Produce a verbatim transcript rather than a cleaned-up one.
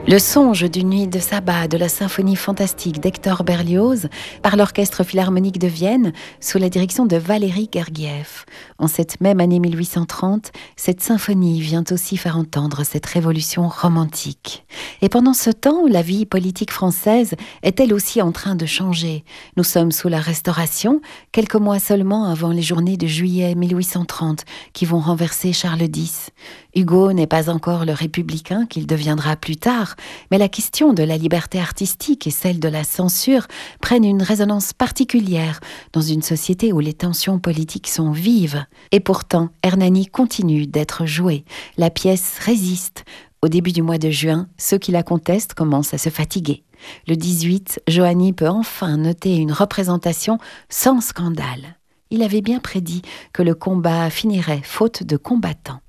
Le songe d'une nuit de sabbat de la symphonie fantastique d'Hector Berlioz par l'Orchestre philharmonique de Vienne sous la direction de Valéry Gergiev. En cette même année mille huit cent trente, cette symphonie vient aussi faire entendre cette révolution romantique. Et pendant ce temps, la vie politique française est elle aussi en train de changer. Nous sommes sous la Restauration, quelques mois seulement avant les journées de juillet mille huit cent trente qui vont renverser Charles dix. Hugo n'est pas encore le républicain qu'il deviendra plus tard, mais la question de la liberté artistique et celle de la censure prennent une résonance particulière dans une société où les tensions politiques sont vives. Et pourtant, Hernani continue d'être joué. La pièce résiste. Au début du mois de juin, ceux qui la contestent commencent à se fatiguer. Le dix-huit, Johanni peut enfin noter une représentation sans scandale. Il avait bien prédit que le combat finirait faute de combattants.